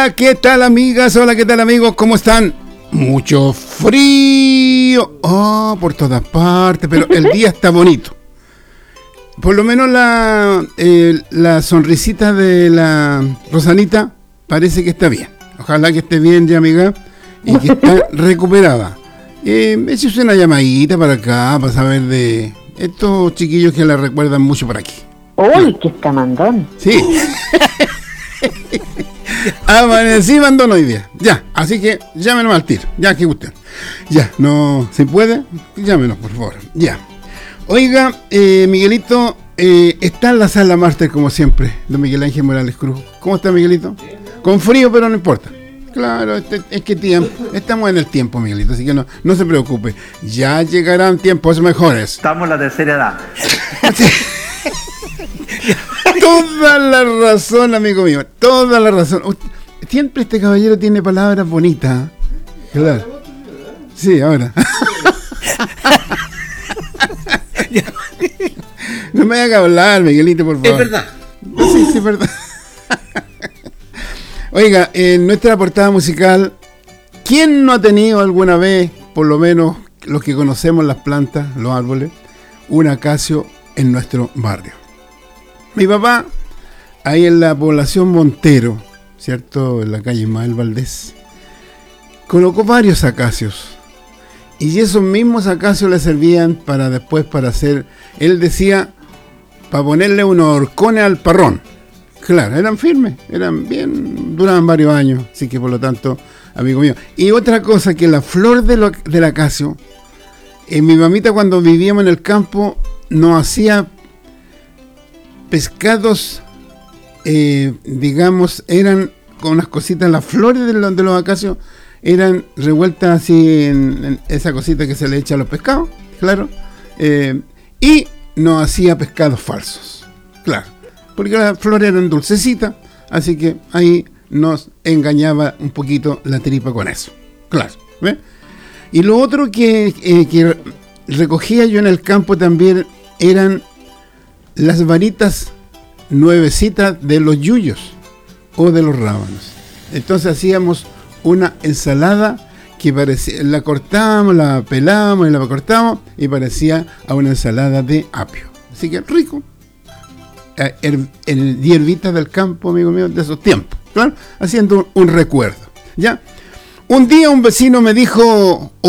Hola, ¿qué tal amigas? Hola, ¿qué tal amigos? ¿Cómo están? Mucho frío. Oh, por todas partes, pero el día está bonito. Por lo menos la sonrisita de la Rosanita parece que está bien. Ojalá que esté bien ya, amiga, y que está recuperada. Échese una llamadita para acá, para saber de estos chiquillos que la recuerdan mucho por aquí. ¡Uy, qué escamandón! Sí. Amanecí mandón hoy día. Ya, así que llámenos al tiro. Ya, que usted. Ya, no se puede. Llámenos, por favor. Ya. Oiga, Miguelito, está en la sala máster como siempre, don Miguel Ángel Morales Cruz. ¿Cómo está, Miguelito? Con frío, pero no importa. Claro, es que estamos en el tiempo, Miguelito, así que no se preocupe. Ya llegarán tiempos mejores. Estamos en la tercera edad. Toda la razón, amigo mío, toda la razón. Siempre este caballero tiene palabras bonitas. Claro. Sí, ahora. No me haga hablar, Miguelito, por favor. Es verdad. Sí, es verdad. Oiga, en nuestra portada musical, ¿quién no ha tenido alguna vez, por lo menos los que conocemos las plantas, los árboles, un acacio en nuestro barrio? Mi papá, ahí en la población Montero, ¿cierto? En la calle Ismael Valdés, colocó varios acacios. Y esos mismos acacios le servían para después, para hacer, él decía, para ponerle unos horcones al parrón. Claro, eran firmes, eran bien, duraban varios años, así que por lo tanto, amigo mío. Y otra cosa, que la flor del acacio, mi mamita cuando vivíamos en el campo, nos hacía pescados, digamos, eran con unas cositas, las flores de los acacios eran revueltas así en esa cosita que se le echa a los pescados, claro, y nos hacía pescados falsos, claro, porque las flores eran dulcecitas, así que ahí nos engañaba un poquito la tripa con eso, claro, ¿ves? Y lo otro que recogía yo en el campo también eran las varitas nuevecitas de los yuyos o de los rábanos. Entonces hacíamos una ensalada que parecía, la cortábamos, la pelábamos y la cortábamos y parecía a una ensalada de apio. Así que rico. Hierbitas del campo, amigo mío, de esos tiempos, ¿claro? Haciendo un recuerdo. ¿Ya? Un día un vecino me dijo...